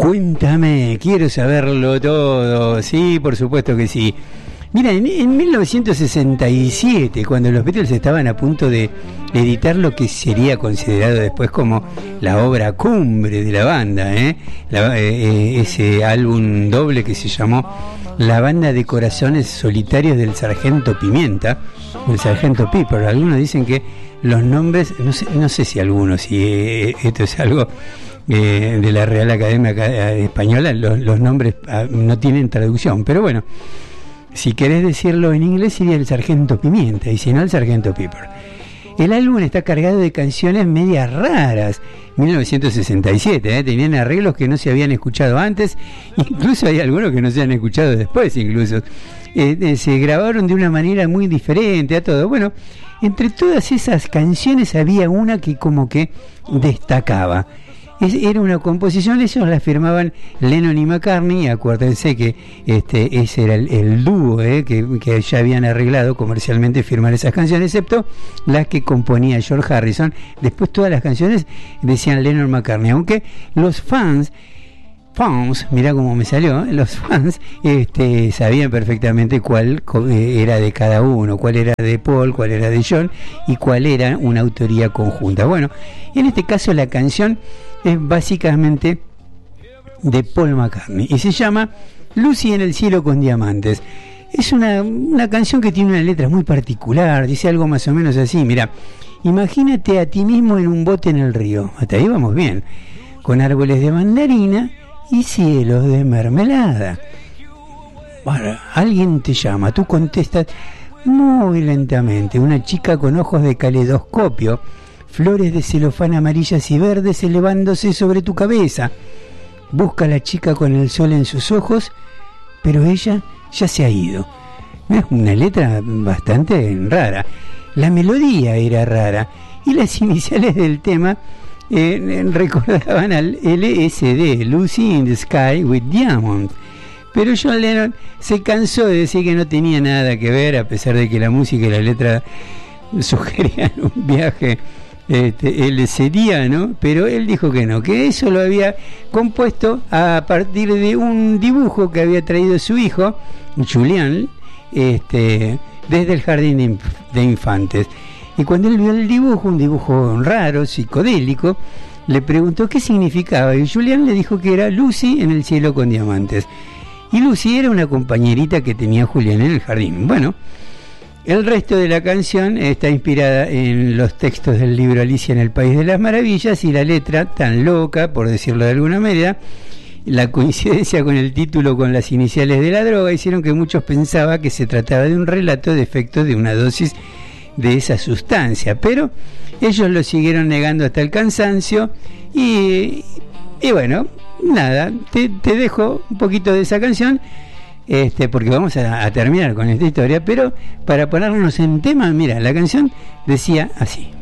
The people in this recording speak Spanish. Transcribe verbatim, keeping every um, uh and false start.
Cuéntame, quiero saberlo todo. Sí, por supuesto que sí. Mira, en, en mil novecientos sesenta y siete, cuando los Beatles estaban a punto de editar lo que sería considerado después como la obra cumbre de la banda, ¿eh? La, eh, ese álbum doble que se llamó La Banda de Corazones Solitarios del Sargento Pimienta, el Sargento Pepper. Algunos dicen que los nombres, no sé, no sé si algunos, si eh, esto es algo eh, de la Real Academia Española, los, los nombres ah, no tienen traducción, pero bueno, si querés decirlo en inglés sería el Sargento Pimienta, y si no el Sargento Pepper. El álbum está cargado de canciones medias raras. mil novecientos sesenta y siete, ¿eh? Tenían arreglos que no se habían escuchado antes, incluso hay algunos que no se han escuchado después, incluso. Eh, eh, se grabaron de una manera muy diferente a todo. Bueno, entre todas esas canciones había una que como que destacaba. Es, era una composición, ellos la firmaban Lennon y McCartney. Acuérdense que este ese era el, el dúo eh, que, que ya habían arreglado comercialmente firmar esas canciones, excepto las que componía George Harrison. Después todas las canciones decían Lennon y McCartney, aunque los fans fans, mirá cómo me salió, ¿eh? Los fans este, sabían perfectamente cuál eh, era de cada uno, cuál era de Paul, cuál era de John y cuál era una autoría conjunta. Bueno, en este caso la canción es básicamente de Paul McCartney y se llama Lucy en el cielo con diamantes. Es una, una canción que tiene una letra muy particular, dice algo más o menos así, mira, imagínate a ti mismo en un bote en el río, hasta ahí vamos bien, con árboles de mandarina y cielos de mermelada. Bueno, alguien te llama, tú contestas muy lentamente, una chica con ojos de caleidoscopio, flores de celofán amarillas y verdes elevándose sobre tu cabeza. Busca a la chica con el sol en sus ojos, pero ella ya se ha ido. Es una letra bastante rara. La melodía era rara y las iniciales del tema eh, recordaban al L S D, Lucy in the Sky with Diamonds. Pero John Lennon se cansó de decir que no tenía nada que ver, a pesar de que la música y la letra sugerían un viaje este, L S D, ¿no? Pero él dijo que no, que eso lo había compuesto a partir de un dibujo que había traído su hijo, Julian, este, desde el jardín de, inf- de infantes. Y cuando él vio el dibujo, un dibujo raro, psicodélico, le preguntó qué significaba, y Julian le dijo que era Lucy en el cielo con diamantes. Y Lucy era una compañerita que tenía Julián en el jardín. Bueno, el resto de la canción está inspirada en los textos del libro Alicia en el País de las Maravillas, y la letra, tan loca, por decirlo de alguna manera, la coincidencia con el título con las iniciales de la droga, hicieron que muchos pensaban que se trataba de un relato de efectos de una dosis de esa sustancia, pero ellos lo siguieron negando hasta el cansancio. Y, y bueno, nada, te, te dejo un poquito de esa canción, este, porque vamos a, a terminar con esta historia, pero para ponernos en tema, mira, la canción decía así.